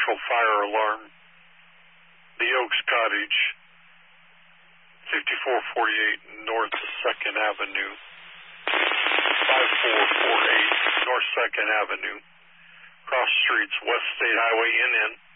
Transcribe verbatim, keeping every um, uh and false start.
commercial fire alarm. The Oaks Cottage, fifty-four forty-eight North second Avenue, five four four eight North second Avenue, cross streets West State Highway N N.